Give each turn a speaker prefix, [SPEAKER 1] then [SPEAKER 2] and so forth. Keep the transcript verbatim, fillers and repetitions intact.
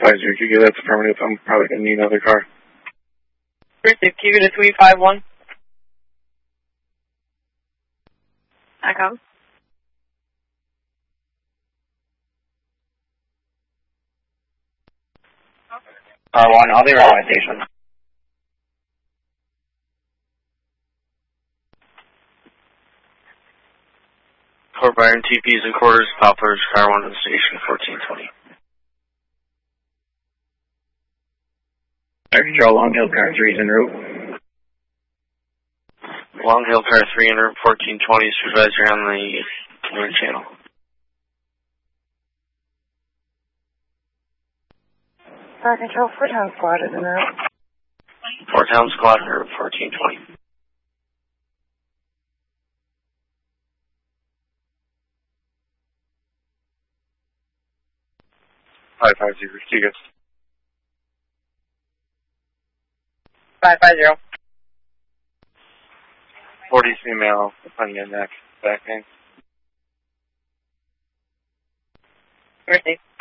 [SPEAKER 1] Five zero, you get that's affirmative. I'm probably gonna need another car.
[SPEAKER 2] Received, keep it at three five one. I come.
[SPEAKER 3] R one, I'll be around my station.
[SPEAKER 4] Fort Byron, T Ps and quarters, Poplars, car one to the station, fourteen twenty.
[SPEAKER 3] Air Control, Long Hill, car three's en route.
[SPEAKER 4] Long Hill, car three en route, fourteen twenty, supervisor on the north channel.
[SPEAKER 2] Air Control, Fort Town Squad is en route.
[SPEAKER 4] Fort Town Squad en route, fourteen twenty.
[SPEAKER 1] Five five zero, you get.
[SPEAKER 2] Five five zero.
[SPEAKER 1] Forty female on your neck, back in.
[SPEAKER 2] Received.